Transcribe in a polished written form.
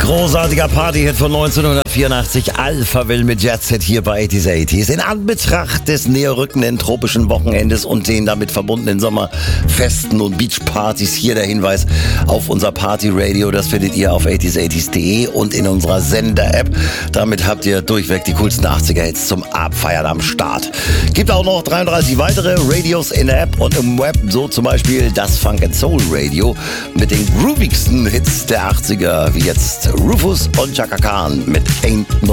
Großartiger Partyhit von 1984, Alphaville mit Jet Set hier bei 80s. In Anbetracht des näher rückenden tropischen Wochenendes und den damit verbundenen Sommerfesten und Beachpartys hier der Hinweis auf unser Partyradio. Das findet ihr auf 80s80s.de und in unserer Sender-App. Damit habt ihr durchweg die coolsten 80er-Hits zum Abfeiern am Start. Gibt auch noch 33 weitere Radios in der App und im Web, so zum Beispiel das Funk & Soul Radio mit den groovigsten Hits der 80er, wie jetzt Rufus und Chaka Khan mit Ain't No